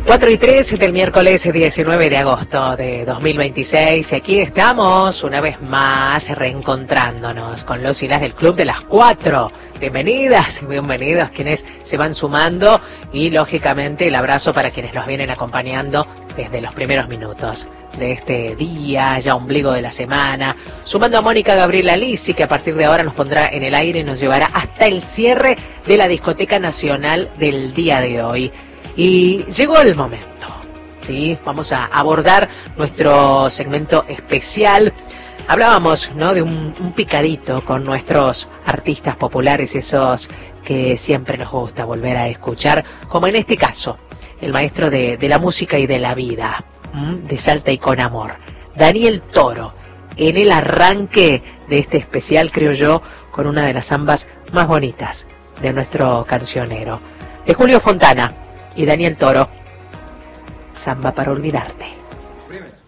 4:03 del miércoles 19 de agosto de 2026 y aquí estamos una vez más reencontrándonos con los y las del Club de las 4. Bienvenidas y bienvenidos quienes se van sumando y lógicamente el abrazo para quienes nos vienen acompañando desde los primeros minutos de este día, ya ombligo de la semana, sumando a Mónica Gabriela Lisi, que a partir de ahora nos pondrá en el aire y nos llevará hasta el cierre de la Discoteca Nacional del día de hoy. Y llegó el momento, ¿sí? Vamos a abordar nuestro segmento especial. Hablábamos, ¿no?, de un picadito con nuestros artistas populares, esos que siempre nos gusta volver a escuchar, como en este caso, el maestro de la música y de la vida, de Salta y con Amor, Daniel Toro, en el arranque de este especial, creo yo, con una de las zambas más bonitas de nuestro cancionero, de Julio Fontana y Daniel Toro, Samba para olvidarte.